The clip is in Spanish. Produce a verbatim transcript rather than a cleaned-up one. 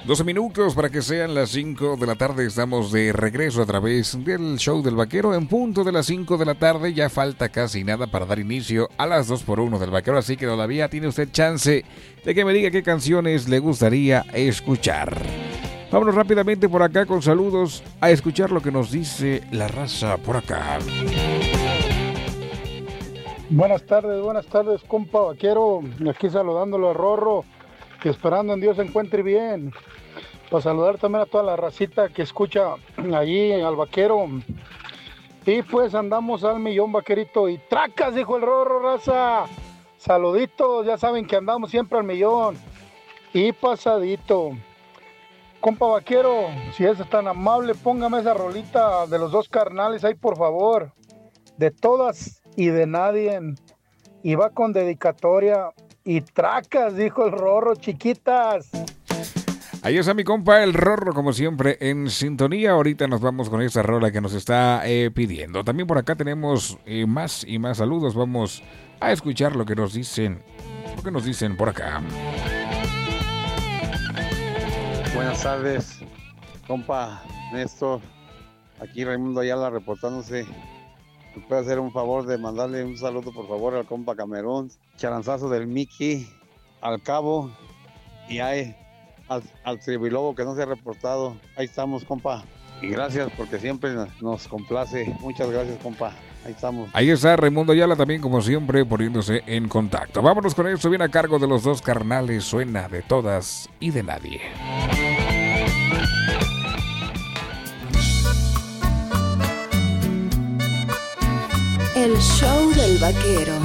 doce minutos para que sean las cinco de la tarde. Estamos de regreso a través del show del Vaquero en punto de las cinco de la tarde. Ya falta casi nada para dar inicio a las dos por uno del Vaquero, así que todavía tiene usted chance de que me diga qué canciones le gustaría escuchar. Vámonos rápidamente por acá con saludos a escuchar lo que nos dice la raza por acá. Buenas tardes, buenas tardes, compa Vaquero. Aquí saludándolo a Rorro, que esperando en Dios se encuentre bien. Para saludar también a toda la racita que escucha allí al Vaquero. Y pues andamos al millón, Vaquerito. Y tracas, dijo el Rorro, raza. Saluditos, ya saben que andamos siempre al millón. Y pasadito. Compa Vaquero, si es tan amable, póngame esa rolita de los dos carnales ahí, por favor. De todas y de nadie. Y va con dedicatoria. Y tracas, dijo el Rorro, chiquitas. Ahí está mi compa el Rorro, como siempre, en sintonía. Ahorita nos vamos con esta rola que nos está eh, pidiendo. También por acá tenemos eh, más y más saludos. Vamos a escuchar lo que nos dicen, lo que nos dicen por acá. Buenas tardes, compa Néstor. Aquí Raimundo Ayala reportándose. ¿Me puede hacer un favor de mandarle un saludo, por favor, al compa Camerún? Charanzazo del Mickey, al Cabo y ahí, al, al Tribilobo que no se ha reportado. Ahí estamos, compa. Y gracias porque siempre nos complace. Muchas gracias, compa. Ahí estamos. Ahí está Raimundo Ayala también, como siempre, poniéndose en contacto. Vámonos con esto, bien a cargo de los dos carnales. Suena de todas y de nadie. El show del Vaquero.